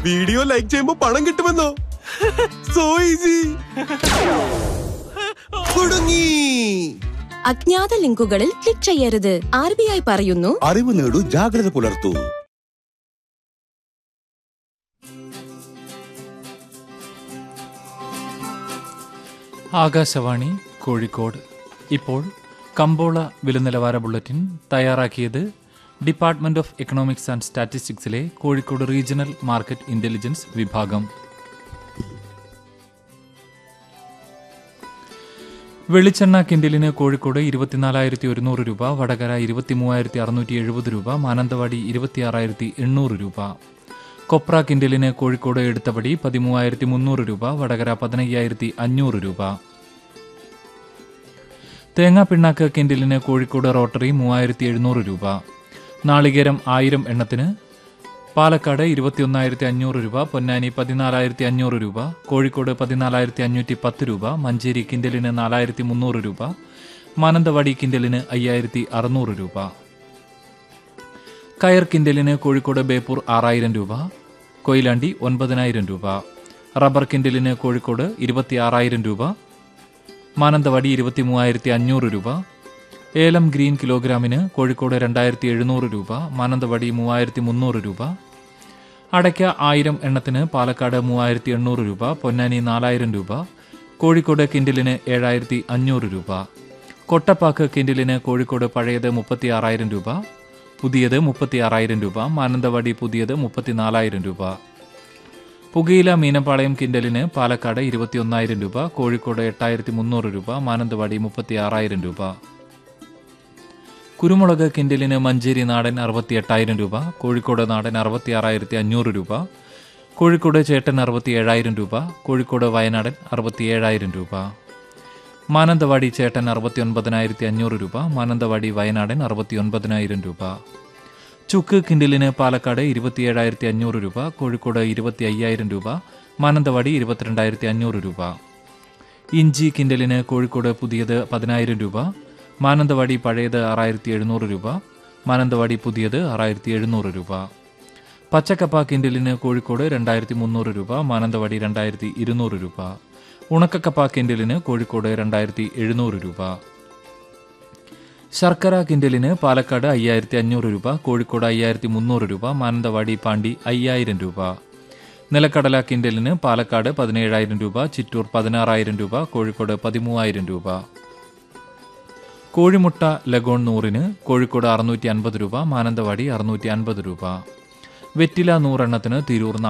Video like ചെയ്യുമ്പോ പണം കിട്ടുമെന്നോ? So easy. കുടുങ്ങി. അജ്ഞാത ലിങ്കുകളിൽ ക്ലിക്ക് ചെയ്യരുത്. RBI പറയുന്നു, അറിവ് നേടൂ, ജാഗ്രത പുലർത്തൂ. ആകാശവാണി കോഴിക്കോട്. ഇപ്പോൾ കമ്പോള വിലനിലവാര ബുള്ളറ്റിൻ തയ്യാറാക്കിയത് department of economics and സ്റ്റാറ്റിസ്റ്റിക്സിലെ Kozhikode regional market intelligence വിഭാഗം. വെളിച്ചെണ്ണ കിൻഡലിന് കോഴിക്കോട് 24,100 രൂപ, വടകര 23,670 രൂപ, മാനന്തവാടി 26,800 രൂപ. കൊപ്ര കിൻഡലിന് കോഴിക്കോട് എടുത്തപടി 13,300 രൂപ, വടകര 15,500 രൂപ. തേങ്ങാ പിണ്ണാക്ക് കിൻഡലിന് കോഴിക്കോട് റോട്ടറി 3,700 രൂപ. നാളികേരം 1000 എണ്ണത്തിന് പാലക്കാട് 21,500 രൂപ, പൊന്നാനി 14,500 രൂപ, കോഴിക്കോട് 14,510 രൂപ, മഞ്ചേരി കിൻഡലിന് 4,300 രൂപ, മാനന്തവാടി കിൻഡലിന് 5,600 രൂപ. കയർ കിൻഡലിന് കോഴിക്കോട് ബേപ്പൂർ 6,000 രൂപ, കൊയിലാണ്ടി 9,000 രൂപ. റബ്ബർ കിൻഡലിന് കോഴിക്കോട് 26,000 രൂപ, മാനന്തവാടി 23,500 രൂപ. ഏലം ഗ്രീൻ കിലോഗ്രാമിന് കോഴിക്കോട് 2,700 രൂപ, മാനന്തവാടി 3,300 രൂപ. അടയ്ക്ക 1000 എണ്ണത്തിന് പാലക്കാട് 3,800 രൂപ, പൊന്നാനി 4,000 രൂപ, കോഴിക്കോട് കിൻഡലിന് 7,500 രൂപ. കൊട്ടപ്പാക്ക് കിൻഡലിന് കോഴിക്കോട് പഴയത് 36,000 രൂപ, പുതിയത് 36,000 രൂപ, മാനന്തവാടി പുതിയത് 34,000 രൂപ. പുകയില മീനപ്പാളയം കിൻഡലിന് പാലക്കാട് 21,000 രൂപ, കോഴിക്കോട് 8,300 രൂപ, മാനന്തവാടി 36,000 രൂപ. കുരുമുളക് കിൻഡലിന് മഞ്ചേരി നാടൻ 68,000 രൂപ, കോഴിക്കോട് നാടൻ 66,500 രൂപ, കോഴിക്കോട് ചേട്ടൻ 67,000 രൂപ, കോഴിക്കോട് വയനാടൻ 67,000 രൂപ. മാനന്തവാടി ചേട്ടൻ 69,500 രൂപ, മാനന്തവാടി വയനാടൻ 69,000 രൂപ. ചുക്ക് കിൻഡലിന് പാലക്കാട് 27,500 രൂപ, കോഴിക്കോട് 25,000 രൂപ, മാനന്തവാടി 22,500 രൂപ. ഇഞ്ചി കിൻഡലിന് കോഴിക്കോട് പുതിയത് 10,000 രൂപ, മാനന്തവാടി പഴയത് 6,700 രൂപ, മാനന്തവാടി പുതിയത് 6,700 രൂപ. പച്ചക്കപ്പ കിൻഡലിന് കോഴിക്കോട് 2,300 രൂപ, മാനന്തവാടി 2,200 രൂപ. ഉണക്കക്കപ്പ കിൻഡലിന് കോഴിക്കോട് 2,700 രൂപ. ശർക്കര കിൻഡലിന് പാലക്കാട് 5,500 രൂപ, കോഴിക്കോട് 5,300 രൂപ, മാനന്തവാടി പാണ്ടി 5,000 രൂപ. നിലക്കടല കിൻഡലിന് പാലക്കാട് 17,000 രൂപ, ചിറ്റൂർ 16,000 രൂപ, കോഴിക്കോട് 13,000 രൂപ. കോഴിമുട്ട ലഗോൺ 100-ന് കോഴിക്കോട് 650 രൂപ, മാനന്തവാടി 650 രൂപ. വെറ്റില 100 എണ്ണത്തിന് തിരൂർ